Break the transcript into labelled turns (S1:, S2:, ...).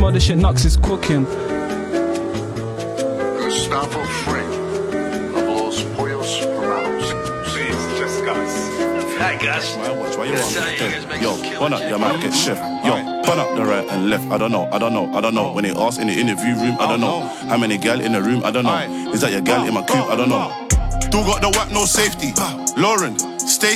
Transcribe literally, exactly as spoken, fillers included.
S1: Mother shit Nux is cooking.
S2: Gustavo Fring of Los Pollos Hermanos.
S3: Please, just Gus.
S4: Hi, Gus.
S5: Man, watch why you
S4: That's
S5: want
S4: how
S5: me
S4: you
S5: to
S4: guys make
S5: Yo,
S4: us kill
S5: pun up
S4: each
S5: your
S4: other.
S5: man, get shift. Yo, pun up the right and left. I don't know, I don't know, I don't know. When they ask in the interview room, I don't know. How many gal in the room, I don't know. Is that your gal in my coupe, I don't know.
S6: Still got the whack, no safety. Lauren,